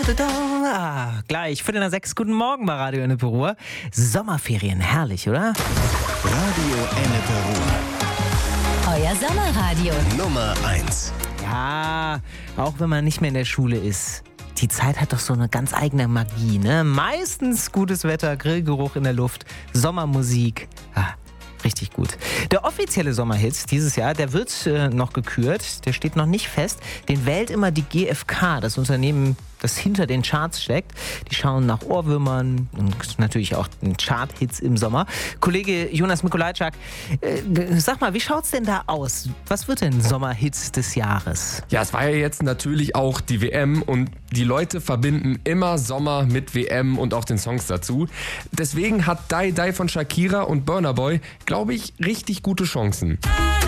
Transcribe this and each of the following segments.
Gleich, 5:06, guten Morgen bei Radio Ennepe Ruhr. Sommerferien, herrlich, oder? Radio Ennepe Ruhr. Euer Sommerradio. Nummer 1. Ja, auch wenn man nicht mehr in der Schule ist. Die Zeit hat doch so eine ganz eigene Magie, ne? Meistens gutes Wetter, Grillgeruch in der Luft, Sommermusik. Richtig gut. Der offizielle Sommerhit dieses Jahr, der wird noch gekürt, der steht noch nicht fest. Den wählt immer die GfK, das Unternehmen, das hinter den Charts steckt. Die schauen nach Ohrwürmern und natürlich auch den Chart-Hits im Sommer. Kollege Jonas Mikolajczak, sag mal, wie schaut's denn da aus? Was wird denn Sommerhit des Jahres? Ja, es war ja jetzt natürlich auch die WM und die Leute verbinden immer Sommer mit WM und auch den Songs dazu. Deswegen hat Die Die von Shakira und Burna Boy, glaube ich, richtig gute Chancen.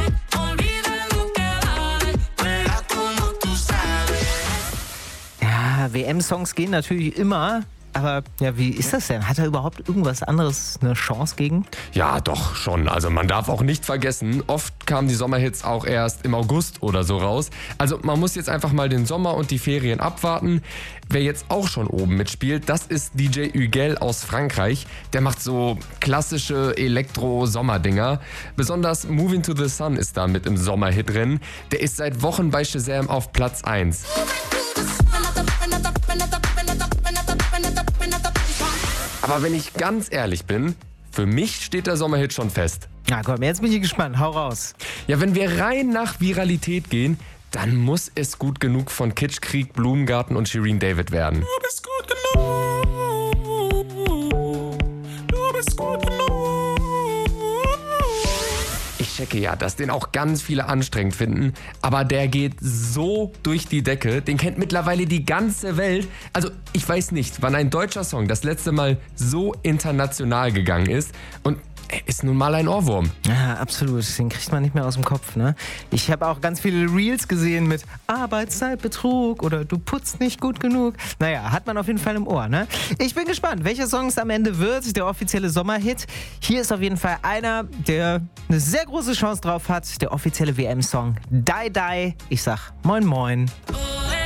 Ja, WM-Songs gehen natürlich immer. Aber ja, wie ist das denn? Hat er überhaupt irgendwas anderes eine Chance gegen? Ja, doch schon. Also man darf auch nicht vergessen, oft kamen die Sommerhits auch erst im August oder so raus. Also man muss jetzt einfach mal den Sommer und die Ferien abwarten. Wer jetzt auch schon oben mitspielt, das ist DJ Hugel aus Frankreich. Der macht so klassische Elektro-Sommerdinger. Besonders Moving to the Sun ist da mit im Sommerhit drin. Der ist seit Wochen bei Shazam auf Platz 1. Aber wenn ich ganz ehrlich bin, für mich steht der Sommerhit schon fest. Na komm, jetzt bin ich gespannt. Hau raus. Ja, wenn wir rein nach Viralität gehen, dann muss es gut genug von Kitschkrieg, Blumengarten und Shirin David werden. Du bist gut genug. Du bist gut genug. Ich checke ja, dass den auch ganz viele anstrengend finden, aber der geht so durch die Decke, den kennt mittlerweile die ganze Welt. Also ich weiß nicht, wann ein deutscher Song das letzte Mal so international gegangen ist und er ist nun mal ein Ohrwurm. Ja, absolut. Den kriegt man nicht mehr aus dem Kopf, ne? Ich habe auch ganz viele Reels gesehen mit Arbeitszeitbetrug oder du putzt nicht gut genug. Naja, hat man auf jeden Fall im Ohr, ne? Ich bin gespannt, welcher Song es am Ende wird, der offizielle Sommerhit. Hier ist auf jeden Fall einer, der eine sehr große Chance drauf hat, der offizielle WM-Song Die Die. Ich sag moin moin.